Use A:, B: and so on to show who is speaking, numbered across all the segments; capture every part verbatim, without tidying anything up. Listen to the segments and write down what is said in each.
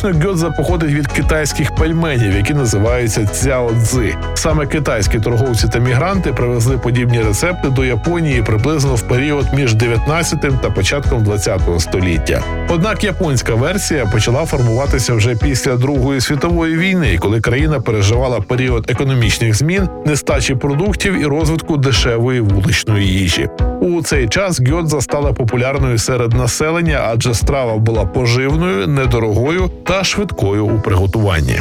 A: Фактично, гьодза походить від китайських пельменів, які називаються цяо-цзи. Саме китайські торговці та мігранти привезли подібні рецепти до Японії приблизно в період між дев'ятнадцятим та початком двадцятого століття. Однак японська версія почала формуватися вже після Другої світової війни, коли країна переживала період економічних змін, нестачі продуктів і розвитку дешевої вуличної їжі. У цей час гьодза стала популярною серед населення, адже страва була поживною, недорогою та швидкою у приготуванні.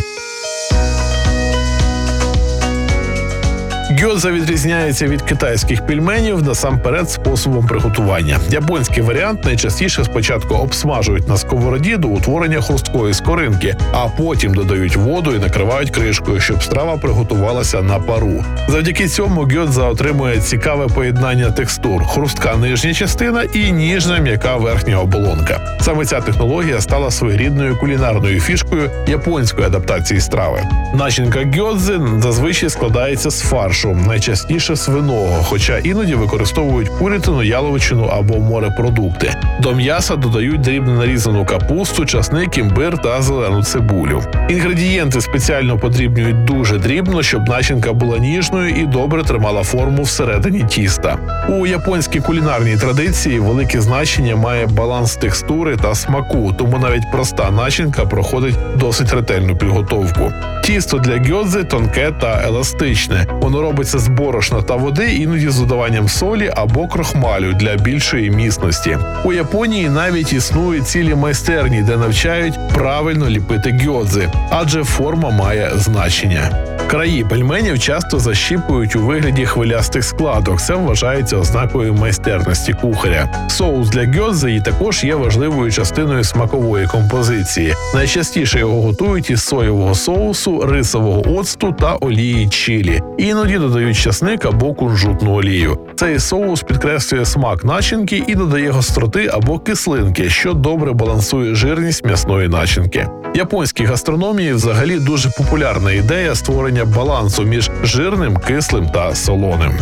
A: Гьодза відрізняється від китайських пельменів насамперед способом приготування. Японський варіант найчастіше спочатку обсмажують на сковороді до утворення хрусткої скоринки, а потім додають воду і накривають кришкою, щоб страва приготувалася на пару. Завдяки цьому гьодза отримує цікаве поєднання текстур – хрустка нижня частина і ніжна м'яка верхня оболонка. Саме ця технологія стала своєрідною кулінарною фішкою японської адаптації страви. Начинка гьодзи зазвичай складається з фаршу, найчастіше свиного, хоча іноді використовують курятину, яловичину або морепродукти. До м'яса додають дрібно нарізану капусту, часник, імбир та зелену цибулю. Інгредієнти спеціально подрібнюють дуже дрібно, щоб начинка була ніжною і добре тримала форму всередині тіста. У японській кулінарній традиції велике значення має баланс текстури та смаку, тому навіть проста начинка проходить досить ретельну підготовку. Тісто для гьодзи тонке та еластичне. Воно робиться з борошна та води, іноді з додаванням солі або крохмалю для більшої міцності. У Японії навіть існують цілі майстерні, де навчають правильно ліпити гьодзи, адже форма має значення. Краї пельменів часто защіпують у вигляді хвилястих складок. Це вважається ознакою майстерності кухаря. Соус для гьодзи також є важливою частиною смакової композиції. Найчастіше його готують із соєвого соусу, рисового оцту та олії чилі. Іноді додають часник або кунжутну олію. Цей соус підкреслює смак начинки і додає гостроти або кислинки, що добре балансує жирність м'ясної начинки. В японській гастрономії взагалі дуже популярна ідея створення балансу між жирним, кислим та солоним.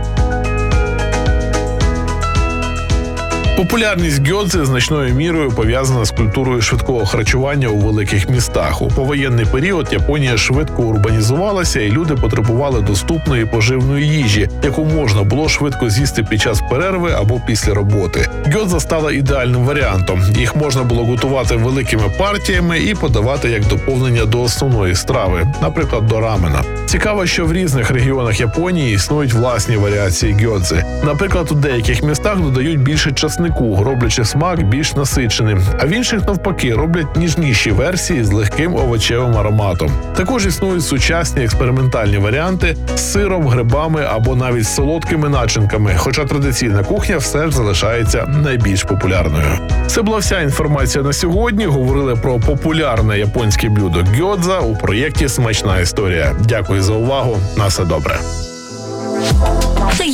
A: Популярність гьодзи значною мірою пов'язана з культурою швидкого харчування у великих містах. У повоєнний період Японія швидко урбанізувалася, і люди потребували доступної поживної їжі, яку можна було швидко з'їсти під час перерви або після роботи. Гьодза стала ідеальним варіантом. Їх можна було готувати великими партіями і подавати як доповнення до основної страви, наприклад, до рамена. Цікаво, що в різних регіонах Японії існують власні варіації гьодзи. Наприклад, у деяких містах додають більше часнику, роблячи смак більш насиченим, а в інших, навпаки, роблять ніжніші версії з легким овочевим ароматом. Також існують сучасні експериментальні варіанти з сиром, грибами або навіть з солодкими начинками, хоча традиційна кухня все ж залишається найбільш популярною. Це була вся інформація на сьогодні. Говорили про популярне японське блюдо гьодза у проєкті «Смачна історія». Дякую за увагу. На все добре.